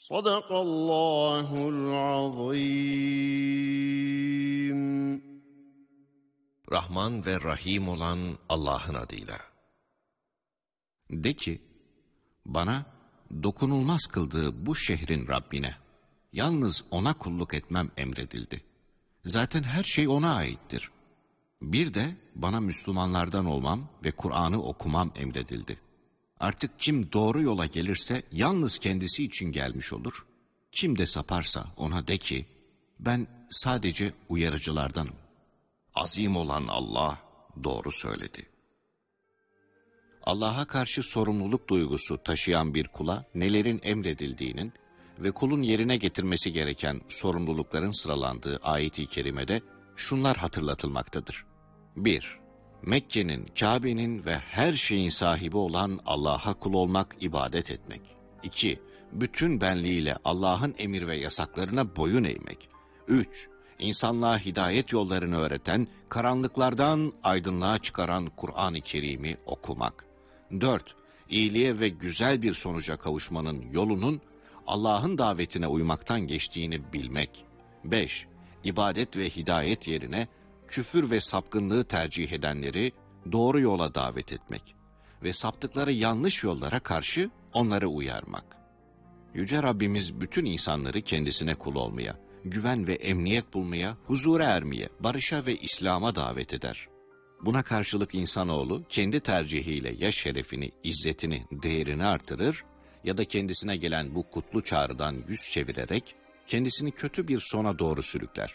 Sadakallahul azim. Rahman ve Rahim olan Allah'ın adıyla. De ki, bana dokunulmaz kıldığı bu şehrin Rabbine, yalnız O'na kulluk etmem emredildi. Zaten her şey O'na aittir. Bir de bana Müslümanlardan olmam ve Kur'an'ı okumam emredildi. Artık kim doğru yola gelirse yalnız kendisi için gelmiş olur. Kim de saparsa ona de ki, ben sadece uyarıcılardanım. Azim olan Allah doğru söyledi. Allah'a karşı sorumluluk duygusu taşıyan bir kula nelerin emredildiğinin ve kulun yerine getirmesi gereken sorumlulukların sıralandığı ayet-i kerimede şunlar hatırlatılmaktadır. 1. Mekke'nin, Kabe'nin ve her şeyin sahibi olan Allah'a kul olmak, ibadet etmek. 2. Bütün benliğiyle Allah'ın emir ve yasaklarına boyun eğmek. 3. İnsanlığa hidayet yollarını öğreten, karanlıklardan aydınlığa çıkaran Kur'an-ı Kerim'i okumak. 4. İyiliğe ve güzel bir sonuca kavuşmanın yolunun Allah'ın davetine uymaktan geçtiğini bilmek. 5. İbadet ve hidayet yerine küfür ve sapkınlığı tercih edenleri doğru yola davet etmek ve saptıkları yanlış yollara karşı onları uyarmak. Yüce Rabbimiz bütün insanları kendisine kul olmaya, güven ve emniyet bulmaya, huzura ermeye, barışa ve İslam'a davet eder. Buna karşılık insanoğlu kendi tercihiyle ya şerefini, izzetini, değerini artırır ya da kendisine gelen bu kutlu çağrıdan yüz çevirerek kendisini kötü bir sona doğru sürükler.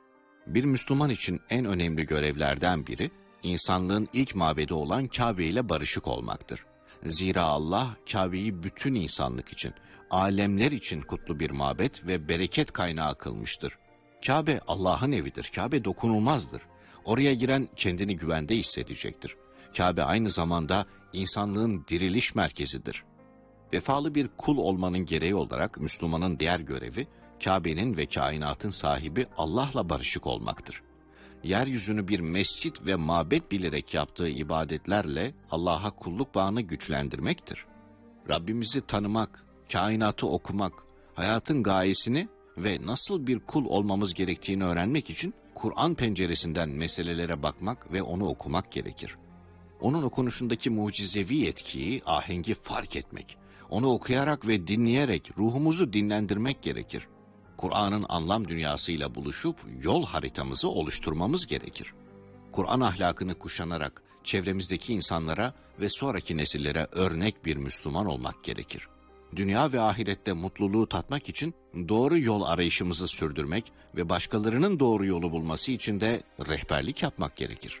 Bir Müslüman için en önemli görevlerden biri, insanlığın ilk mabedi olan Kabe ile barışık olmaktır. Zira Allah, Kabe'yi bütün insanlık için, alemler için kutlu bir mabet ve bereket kaynağı kılmıştır. Kabe Allah'ın evidir, Kabe dokunulmazdır. Oraya giren kendini güvende hissedecektir. Kabe aynı zamanda insanlığın diriliş merkezidir. Vefalı bir kul olmanın gereği olarak Müslümanın diğer görevi, Kabe'nin ve kainatın sahibi Allah'la barışık olmaktır. Yeryüzünü bir mescit ve mabet bilerek yaptığı ibadetlerle Allah'a kulluk bağını güçlendirmektir. Rabbimizi tanımak, kainatı okumak, hayatın gayesini ve nasıl bir kul olmamız gerektiğini öğrenmek için Kur'an penceresinden meselelere bakmak ve onu okumak gerekir. Onun okunuşundaki mucizevi etkiyi, ahengi fark etmek, onu okuyarak ve dinleyerek ruhumuzu dinlendirmek gerekir. Kur'an'ın anlam dünyasıyla buluşup yol haritamızı oluşturmamız gerekir. Kur'an ahlakını kuşanarak çevremizdeki insanlara ve sonraki nesillere örnek bir Müslüman olmak gerekir. Dünya ve ahirette mutluluğu tatmak için doğru yol arayışımızı sürdürmek ve başkalarının doğru yolu bulması için de rehberlik yapmak gerekir.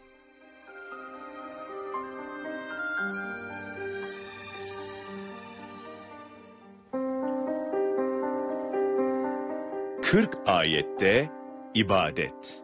Kırk ayette ibadet.